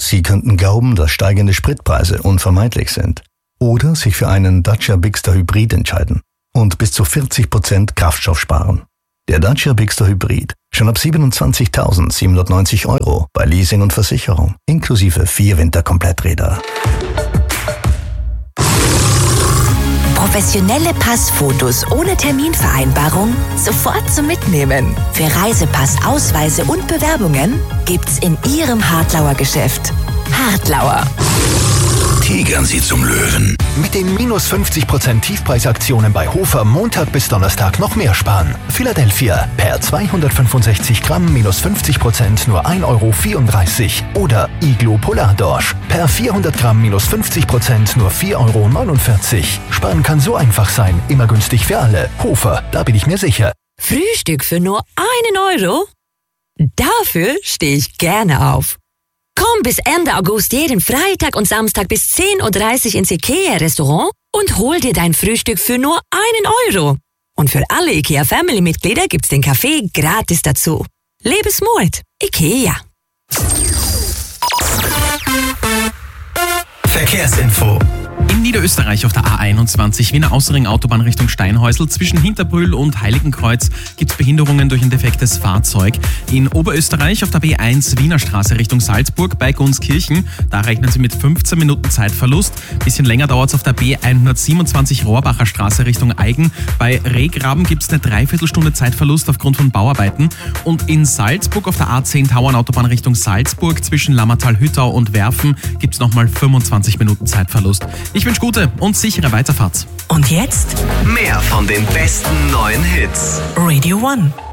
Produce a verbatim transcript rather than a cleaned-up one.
Sie könnten glauben, dass steigende Spritpreise unvermeidlich sind. Oder sich für einen Dacia Bigster Hybrid entscheiden und bis zu vierzig Prozent Kraftstoff sparen. Der Dacia Bigster Hybrid schon ab siebenundzwanzigtausendsiebenhundertneunzig Euro bei Leasing und Versicherung, inklusive vier Winterkompletträder. Professionelle Passfotos ohne Terminvereinbarung sofort zum Mitnehmen. Für Reisepass, Ausweise und Bewerbungen gibt's in Ihrem Hartlauer Geschäft. Hartlauer. Tigern Sie zum Löwen. Mit den minus fünfzig Prozent Tiefpreisaktionen bei Hofer Montag bis Donnerstag noch mehr sparen. Philadelphia per zweihundertfünfundsechzig Gramm minus fünfzig Prozent nur ein Euro vierunddreißig. Oder Iglo Polardorsch per vierhundert Gramm minus fünfzig Prozent nur vier Euro neunundvierzig. Sparen kann so einfach sein, immer günstig für alle. Hofer, da bin ich mir sicher. Frühstück für nur einen Euro? Dafür stehe ich gerne auf. Komm bis Ende August jeden Freitag und Samstag bis zehn Uhr dreißig ins IKEA-Restaurant und hol dir dein Frühstück für nur einen Euro. Und für alle IKEA-Family-Mitglieder gibt's den Kaffee gratis dazu. Lebensmut. IKEA. Verkehrsinfo. In Niederösterreich auf der A einundzwanzig Wiener Außerring Autobahn Richtung Steinhäusl zwischen Hinterbrühl und Heiligenkreuz gibt es Behinderungen durch ein defektes Fahrzeug. In Oberösterreich auf der B eins Wiener Straße Richtung Salzburg bei Gunskirchen. Da rechnen Sie mit fünfzehn Minuten Zeitverlust. Bisschen länger dauert es auf der B hundertsiebenundzwanzig Rohrbacher Straße Richtung Aigen. Bei Rehgraben gibt es eine Dreiviertelstunde Zeitverlust aufgrund von Bauarbeiten. Und in Salzburg auf der A zehn Tauern Autobahn Richtung Salzburg zwischen Lammertal-Hüttau und Werfen gibt es nochmal fünfundzwanzig Minuten Zeitverlust. Ich wünsche gute und sichere Weiterfahrt. Und jetzt? Mehr von den besten neuen Hits. Radio One.